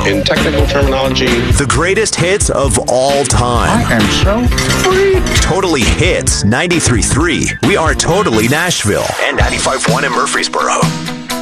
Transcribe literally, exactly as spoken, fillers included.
In technical terminology, the greatest hits of all time. I am so free. Totally Hits ninety-three point three. We are Totally Nashville. And ninety-five point one in Murfreesboro.